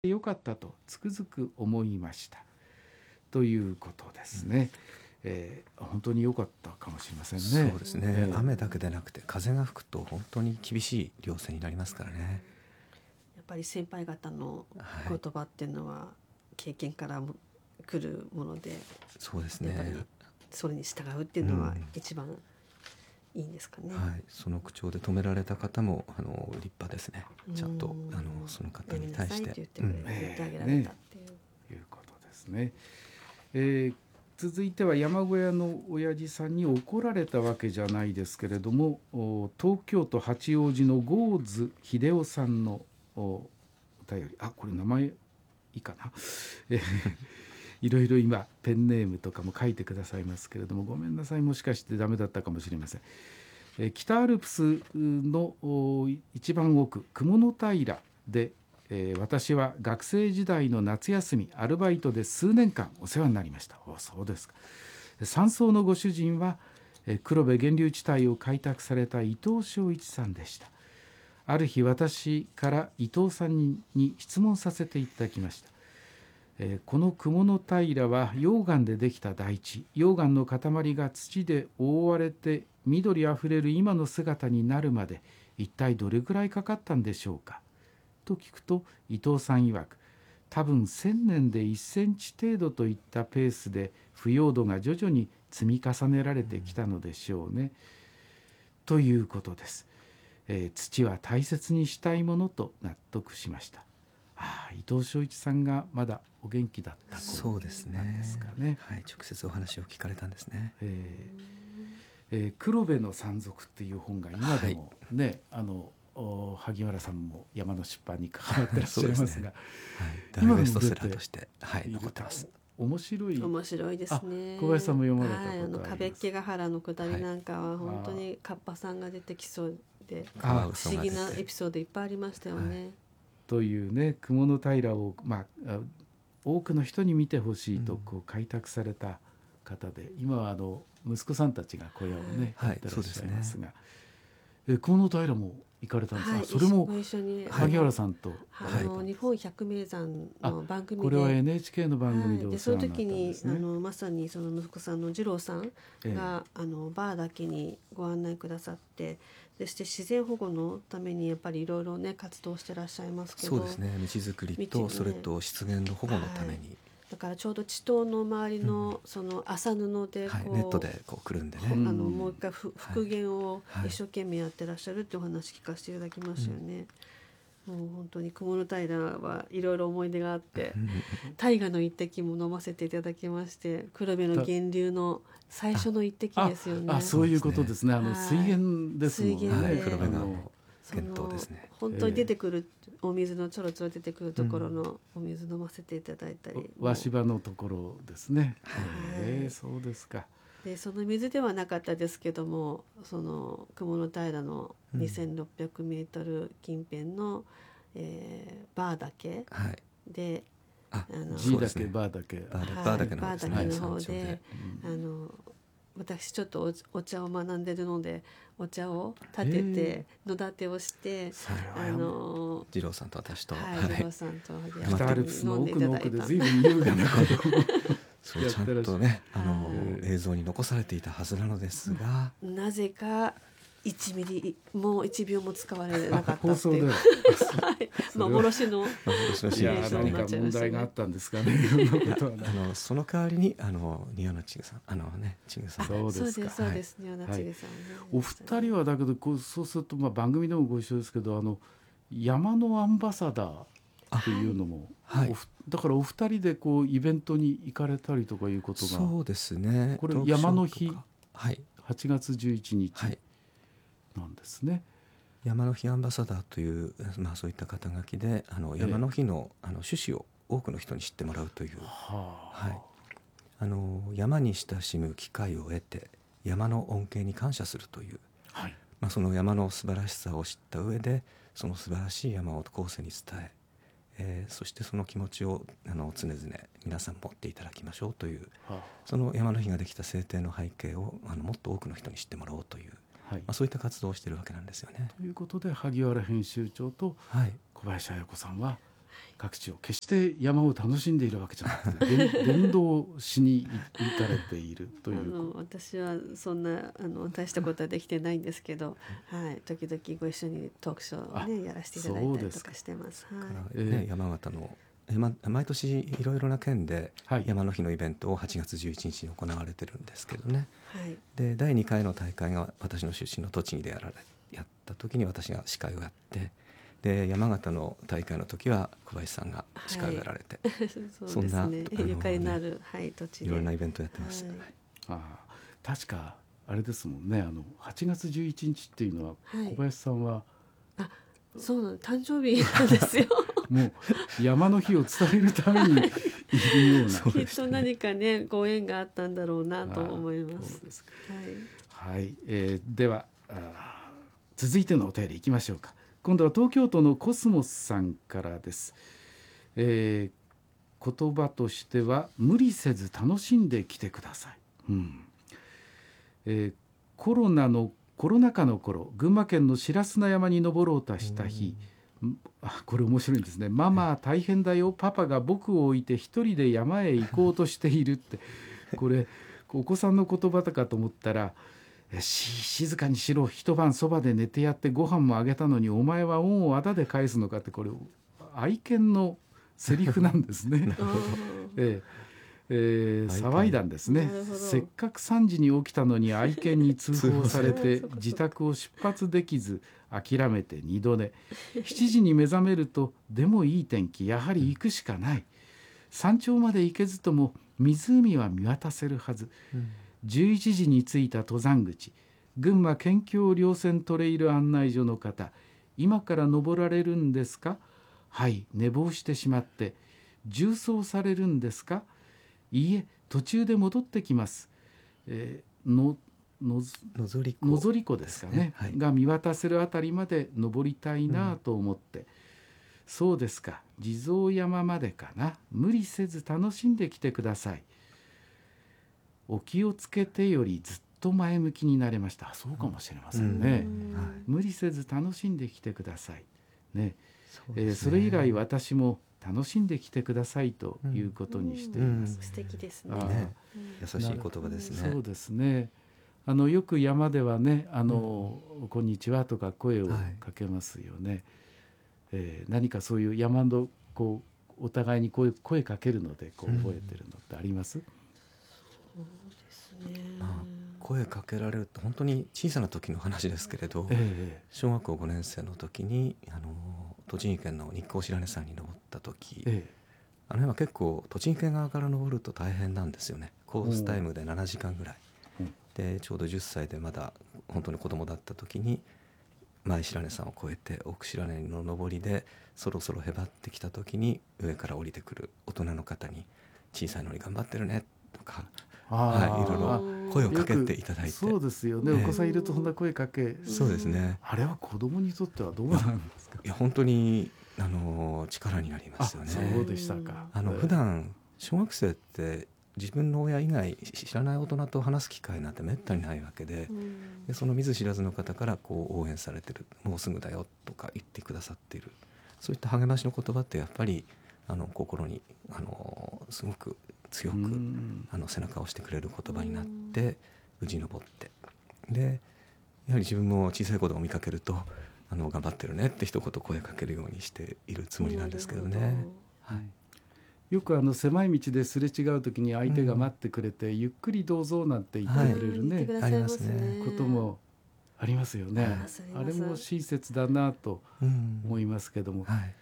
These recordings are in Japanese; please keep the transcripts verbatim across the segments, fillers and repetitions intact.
よかったとつくづく思いましたということですね、うんえー、本当に良かったかもしれませんね。 そうですね、えー、雨だけでなくて風が吹くと本当に厳しい稜線になりますからね。 やっぱり先輩方の言葉っていうのは経験から来るもので、はい、 そうですね、 やっぱりそれに従うっていうのは一番いいんですかね、 うんはい、その口調で止められた方もあの立派ですね。ちゃんとあのその方に対して言ってくれ、うん、言ってあげられたっていう、 えーね、いうことですね。えー続いては山小屋の親父さんに怒られたわけじゃないですけれども、東京都八王子の郷津秀夫さんのお便り、あこれ名前いいかないろいろ今ペンネームとかも書いてくださいますけれども、ごめんなさい、もしかしてダメだったかもしれません。え北アルプスの一番奥雲の平でえー、私は学生時代の夏休みアルバイトで数年間お世話になりました。おそうですか。山荘のご主人は、えー、黒部源流地帯を開拓された伊藤正一さんでした。ある日私から伊藤さん に, に質問させていただきました。えー、この雲の平は溶岩でできた大地、溶岩の塊が土で覆われて緑あふれる今の姿になるまで一体どれくらいかかったんでしょうかと聞くと、伊藤さん曰く多分せんねんでいっセンチ程度といったペースで腐葉土が徐々に積み重ねられてきたのでしょうね、うん、ということです、えー、土は大切にしたいものと納得しました。ああ伊藤正一さんがまだお元気だった頃なんですかね。 そうですね、はい、直接お話を聞かれたんですね。 えーえー、黒部の山賊っていう本が今でもね、はい、あの萩原さんも山の出版に関わってらっしゃいますがす、ねはい、 大ベストセラーとして、はい、残ってます。 面白い面白いですね。 小林さんも読まれたことあります。 はい、あの壁っ気ヶ原の下りなんかは本当にカッパさんが出てきそうで、 はい、 不思議なエピソードいっぱいありましたよね、はい、 というね雲の平を、まあ、多くの人に見てほしいとこう開拓された方で、うん、今はあの息子さんたちが小屋をね、はい、やってらっしゃいますが、え雲の平も行かれたんですか、 はい、 それもご一緒に萩原さんと、 あの日本百名山の番組で、 これは エヌエイチケー の番組でお世話になったんですね、 はい、でその時にあのまさにその息子さんの次郎さんが、ええ、あのバーだけにご案内くださって、そして自然保護のためにやっぱりいろいろね活動してらっしゃいますけど、 そうですね、道づくりと、ね、それと湿原の保護のために、はい、 だからちょうど地頭の周りの、うん、その麻布でこう、 はい、ネットでこうくるんでね、 あのもう一回復元を一生懸命やってらっしゃるってお話聞かせていただきましたよね、うん、もう本当に雲の平はいろいろ思い出があって大河の一滴も飲ませていただきまして、黒部の源流の最初の一滴ですよね。 ああそういうことですね、あの水源ですもんね、 水源で、 黒部の源頭ですね。 本当に出てくるお水のちょろちょろ出てくるところのお水飲ませていただいたり、 うん、わし場のところですね、 はい、 えー、そうですか。 でその水ではなかったですけども、その雲の平のにせんろっぴゃくメートル近辺の、うんえー、バー岳で、 はい、あの G 岳バー岳バー岳の方で、 はい、の方で、うん、あの私ちょっと お, お茶を学んでるのでお茶を立てて野立てをして、 あの次郎さんと私と、 はい、次郎さんと北アルプスの奥の奥で随分優雅なことをそうちゃんとねあの映像に残されていたはずなのですが、 なぜかいちミリもういちびょうも使われなかったっていう放送では幻の幻のシーンでしたね。 何か問題があったんですかねあのその代わりにあの庭野千草さんあのね千草さんそうですか、そうです庭野千草さんね、 お二人はだけどこうそうするとまあ番組でもご一緒ですけど、あの山のアンバサダーっていうのも、はい、だからお二人でこうイベントに行かれたりとかいうことが、 そうですね、 これ山の日、 はい、 はちがつじゅういちにちなんですね、はい、 山の日アンバサダーという、まあ、そういった肩書きであの山の日 の,、ええ、あの趣旨を多くの人に知ってもらうという、はあはい、あの山に親しむ機会を得て山の恩恵に感謝するという、はいまあ、その山の素晴らしさを知った上でその素晴らしい山を後世に伝ええー、そしてその気持ちをあの常々皆さん持っていただきましょうという、はあ、その山の日ができた制定の背景をあのもっと多くの人に知ってもらおうという、はいまあ、そういった活動をしているわけなんですよね。 ということで萩原編集長と小林綾子さんは、 各地を決して山を楽しんでいるわけじゃなくてで伝道しに行かれているといあう。 の私はそんなあの大したことはできてないんですけど、はい、時々ご一緒にトークショーを、ね、やらせていただいたりとかしてます。はいからね、山形のえま毎年いろいろな県ではい山の日のイベントをはちがつじゅういちにちに行われてるんですけどね。 はいでだいにかいの大会が私の出身の栃木でやられやった時に私が司会をやって、で山形の大会の時は小林さんが司会をやられて、 そうそんなですね、 あのゆかりのある、はい、土地でいろんなイベントをやってます。 はいああ確かあれですもんね、あのはちがつじゅういちにちっていうのは、 はい小林さんはそうなの、誕生日なんですよもう山の日を伝えるためにいるようなきっと何かねご縁があったんだろうなと思いまああそすうですか。 はいはい、えーではあ続いてのお便りいきましょうか。今度は東京都のコスモスさんからです。えー言葉としては無理せず楽しんできてください。うんえーコロナのコロナ禍の頃、群馬県の白砂山に登ろうとした日、あこれ面白いんですね。ママ大変だよ、パパが僕を置いて一人で山へ行こうとしているってこれお子さんの言葉かと思ったら、し静かにしろ、一晩そばで寝てやってご飯もあげたのにお前は恩をあだで返すのかって、これ愛犬のセリフなんですね。 あーえええー騒いだんですねなるほど。 せっかくさんじに起きたのに愛犬に通報されて通報され自宅を出発できず諦めて二度寝。しちじに目覚めるとでもいい天気、やはり行くしかない。山頂まで行けずとも湖は見渡せるはず。じゅういちじに着いた登山口、群馬県境稜線トレイル案内所の方、今から登られるんですか。はい、寝坊してしまって。縦走されるんですか。いいえ、途中で戻ってきます。えー、のののぞり湖のぞり湖ですかね、 はい、 が見渡せるあたりまで登りたいなと思って、うん、そうですか、地蔵山までかな。無理せず楽しんできてください。お気をつけてよりずっと前向きになれました。そうかもしれませんね、 うんはい、 無理せず楽しんできてくださいね。 そうですね。 えー、それ以来私も楽しんできてくださいということにしています、 うん、素敵ですね。 ねうん優しい言葉ですね。 そうですね。あのよく山ではね、あの、うん、こんにちはとか声をかけますよね、はい。えー、何かそういう山のこうお互いに声声かけるのでこう覚えてるのってあります？うん、 そうですね。 まあ、声かけられると本当に小さな時の話ですけれど、 ええ、 小学校ごねん生の時にあの栃木県の日光白根山に登った時、 ええ、 あの辺は結構栃木県側から登ると大変なんですよね。コースタイムでななじかんぐらい、うん、でちょうどじゅっさいでまだ本当に子供だった時に前白根山を越えて奥白根の登りでそろそろへばってきた時に上から降りてくる大人の方に小さいのに頑張ってるねとか、はい、いろいろ声をかけていただいて。 そうですよね、ね、お子さんいるとそんな声かけ、 そうですね。 あれは子供にとってはどうなんですか？ いや本当にあの力になりますよね。 そうでしたか。 あの普段小学生って自分の親以外知らない大人と話す機会なんてめったにないわけで、でその見ず知らずの方からこう応援されてる、もうすぐだよとか言ってくださっている、そういった励ましの言葉ってやっぱりあの心にあのすごく強くあの背中を押してくれる言葉になって無事登って、でやはり自分も小さい子供を見かけるとあの頑張ってるねって一言声かけるようにしているつもりなんですけどね。はい、 よくあの狭い道ですれ違う時に相手が待ってくれて、うん、ゆっくりどうぞなんて言ってくれるね、 ありますね、 こともありますよね。あれも親切だなと思いますけども、うんはい、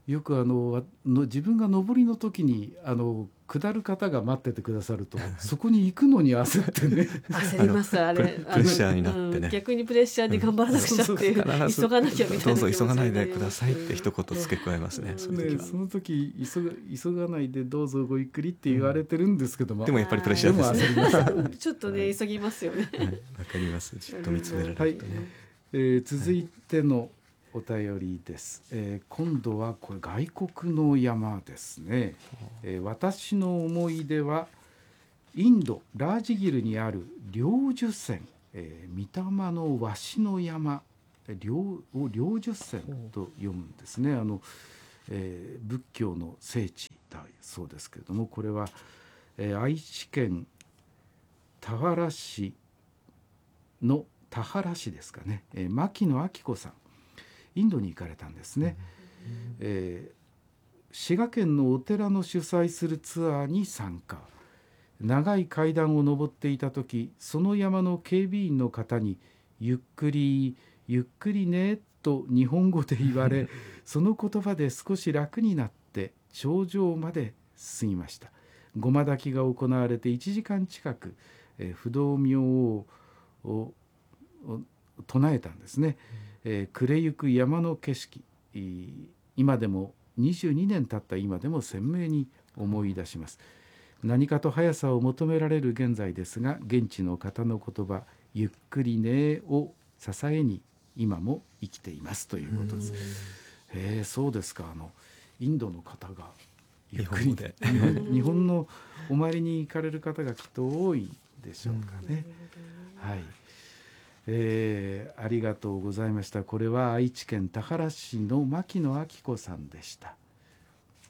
よくあのの自分が上りの時にあの下る方が待っててくださるとそこに行くのに焦ってね焦りますあれプレッシャーになってね、 うん、逆にプレッシャーで頑張らなくちゃっていう、うん、急がなきゃみたいな、 どうぞ急がないでくださいって一言付け加えますね、 うん、 その時はね、その時急が、急がないでどうぞごゆっくりって言われてるんですけども、 うん、でもやっぱりプレッシャーですねちょっとね急ぎますよね。 わ、はい、かります。じっと見つめられるとね、はい、 えー、続いてのお便りです、えー、今度はこれ外国の山ですね、えー、私の思い出はインドラージギルにある領樹泉、えー、御霊のわしの山領領樹泉と読むんですね。あの、 えー仏教の聖地だそうですけれども、これは、えー愛知県田原市の田原市ですかね、えー牧野明子さん、インドに行かれたんですね。えー滋賀県のお寺の主催するツアーに参加。長い階段を登っていた時、その山の警備員の方にゆっくりゆっくりねと日本語で言われその言葉で少し楽になって頂上まで進みました。ごま炊きが行われていちじかん近く、えー不動明王を唱えたんですね。えー暮れゆく山の景色、今でもにじゅうにねん経った今でも鮮明に思い出します。何かと速さを求められる現在ですが、現地の方の言葉ゆっくりねを支えに今も生きていますということです。えー、そうですか。あのインドの方がゆっくりで日本日本のお参りに行かれる方がきっと多いでしょうかね。はい、えー、ありがとうございました。これは愛知県田原市の牧野明子さんでした。